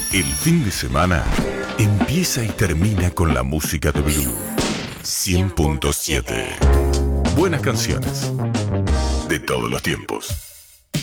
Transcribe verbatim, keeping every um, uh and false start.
El fin de semana empieza y termina con la música de Blue cien punto siete. Buenas canciones de todos los tiempos.